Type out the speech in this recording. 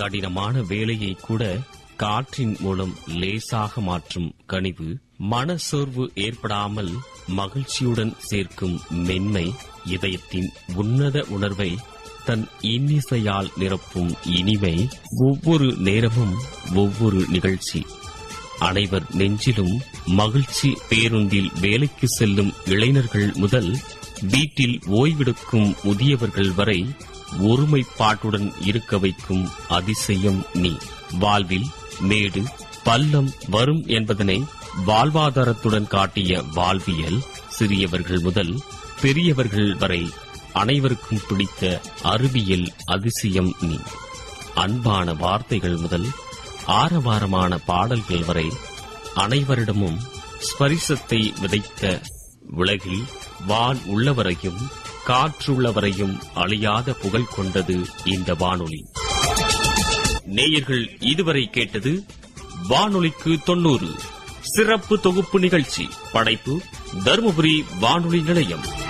கடினமான வேலையை கூட காற்றின் மூலம் லேசாக மாற்றும் கனிவு, மனசோர்வு ஏற்படாமல் மகிழ்ச்சியுடன் சேர்க்கும் மென்மை, இதயத்தின் உன்னத உணர்வை தன் இன்னிசையால் நிரப்பும் இனிமை, ஒவ்வொரு நேரமும் ஒவ்வொரு நிகழ்ச்சி, அனைவர் நெஞ்சிலும் மகிழ்ச்சி. பேருந்தில் வேலைக்கு செல்லும் இளைஞர்கள் முதல் வீட்டில் ஓய்வெடுக்கும் முதியவர்கள் வரை ஒருமைப்பாட்டுடன் இருக்க வைக்கும் அதிசயம் நீ. வாழ்வில் மேடு பள்ளம் வரும் என்பதனை வாழ்வாதாரத்துடன் காட்டிய வாழ்வியல், சிறியவர்கள் முதல் பெரியவர்கள் வரை அனைவருக்கும் பிடித்த அறிவியல் அதிசயம் நீ. அன்பான வார்த்தைகள் முதல் ஆரவாரமான பாடல்கள் வரை அனைவரிடமும் ஸ்பரிசத்தை விதைத்த, உலகில் வான் உள்ளவரையும் காற்றுள்ளவரையும் அழியாத புகழ் கொண்டது இந்த வானொலி. நேயர்கள் இதுவரை கேட்டது வானொலிக்கு 90 சிறப்பு தொகுப்பு நிகழ்ச்சி. படைப்பு தருமபுரி வானொலி நிலையம்.